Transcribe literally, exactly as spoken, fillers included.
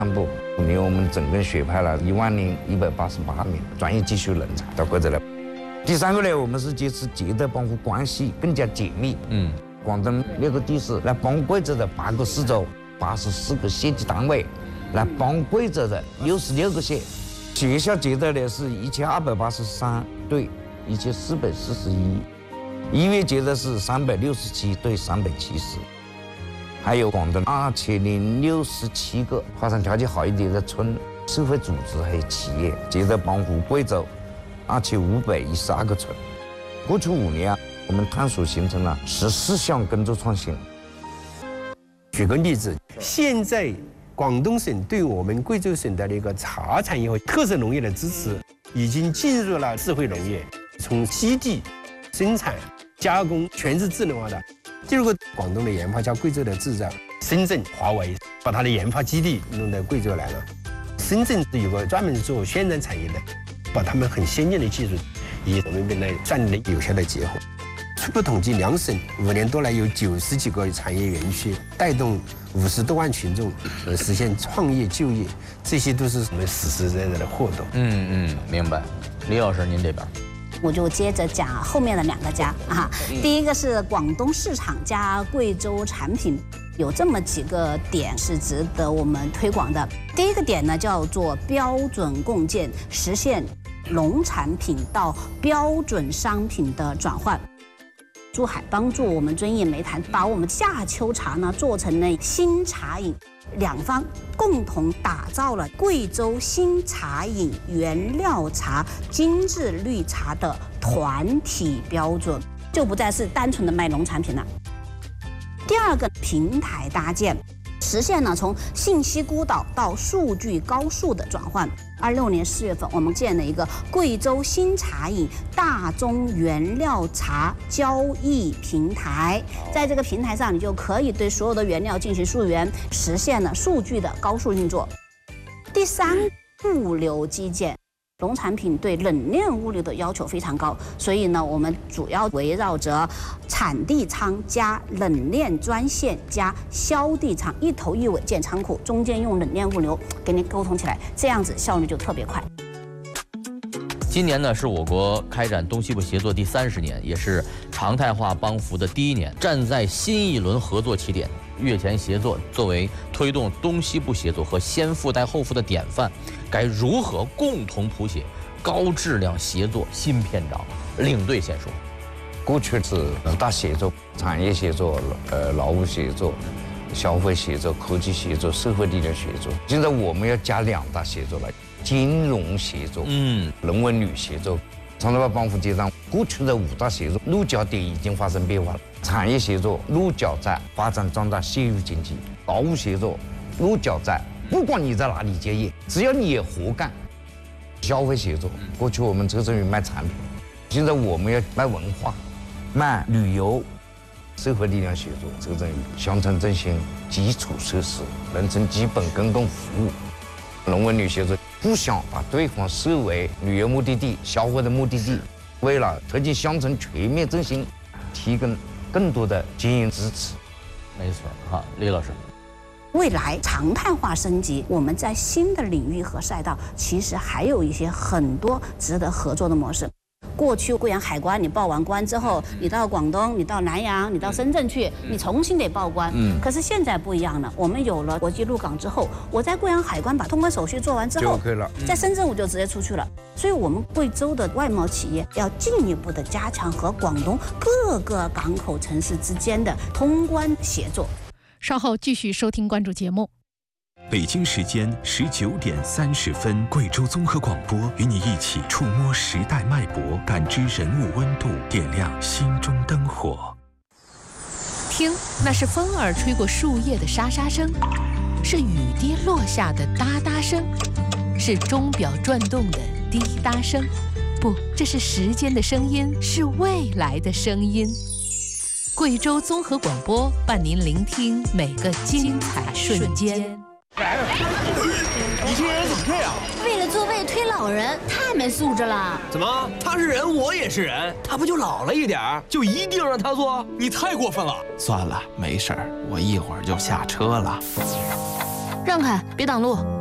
干部，五年我们整个学派了一万零一百八十八名专业技术人才到贵州来。第三个呢，我们是坚持街道帮扶关系更加紧密。嗯，广东六个地市来帮贵州的八个市州、八十四个县级单位，来帮贵州的六十六个县。学校街道呢是一千二百八十三对一千四百四十一，医院街道是三百六十七对三百七十。还有广东二千零六十七个发展条件好一点的村、社会组织还有企业，接着帮扶贵州二千五百一十二个村。过去五年啊，我们探索形成了十四项工作创新。 举个例子，现在广东省对我们贵州省的那个茶产业和特色农业的支持，已经进入了智慧农业，从基地、生产、加工全是智能化的。第二个，广东的研发加贵州的制造，深圳华为把它的研发基地弄到贵州来了。深圳有个专门做宣传产业的，把他们很先进的技术与我们本来战略有效的结合。初步统计，两省五年多来有九十几个产业园区，带动五十多万群众呃实现创业就业，这些都是我们实实在在的获得。 嗯嗯，明白。李老师，您这边。 我就接着讲后面的两个家啊，第一个是广东市场加贵州产品，有这么几个点是值得我们推广的。第一个点呢叫做标准共建，实现农产品到标准商品的转换。珠海帮助我们遵义煤炭把我们夏秋茶呢做成了新茶饮，两方共同打造了贵州新茶饮原料茶精致绿茶的团体标准，就不再是单纯的卖农产品了。第二个平台搭建，实现了从信息孤岛到数据高速的转换。二六年四月份，我们建了一个贵州新茶饮大宗原料茶交易平台，在这个平台上，你就可以对所有的原料进行溯源，实现了数据的高速运作。第三，物流基建。农产品对冷链物流的要求非常高，所以呢，我们主要围绕着产地仓加冷链专线加销地仓一头一尾建仓库，中间用冷链物流给你沟通起来，这样子效率就特别快。 今年呢是我国开展东西部协作第三十年，也是常态化帮扶的第一年。站在新一轮合作起点，粤前协作作为推动东西部协作和先富带后富的典范，该如何共同谱写高质量协作新篇章？领队先说。 过去是五大协作：产业协作、呃劳务协作、消费协作、科技协作、社会力量协作。现在我们要加两大协作了。金融协作，嗯，人文旅协作，常态化帮扶阶段，过去的五大协作落脚点已经发生变化了。产业协作落脚在发展壮大县域经济，劳务协作落脚在不管你在哪里结业，只要你有活干。消费协作，过去我们侧重于卖产品，现在我们要卖文化、卖旅游。社会力量协作侧重于乡村振兴、基础设施、农村基本公共服务。人文旅协作不想把对方视为旅游目的地、消费的目的地，为了推进乡村全面振兴，提供更多的经营支持。 没错，哈，李老师。 未来常态化升级，我们在新的领域和赛道，其实还有一些很多值得合作的模式。过去贵阳海关，你报完关之后，你到广东，你到南阳，你到深圳去，你重新得报关。嗯。可是现在不一样了，我们有了国际陆港之后，我在贵阳海关把通关手续做完之后， 就可以了。 在深圳我就直接出去了。所以，我们贵州的外贸企业要进一步的加强和广东各个港口城市之间的通关协作。 稍后继续收听关注节目。 北京时间十九点三十分，贵州综合广播与你一起触摸时代脉搏，感知人物温度，点亮心中灯火。 听，那是风儿吹过树叶的沙沙声，是雨滴落下的哒哒声，是钟表转动的滴答声。不，这是时间的声音，是未来的声音。贵州综合广播伴您聆听每个精彩瞬间。 你这人怎么这样？ 为了座位推老人，太没素质了。 怎么？他是人，我也是人，他不就老了一点儿，就一定让他坐？你太过分了。 算了，没事儿，我一会儿就下车了。 让开，别挡路。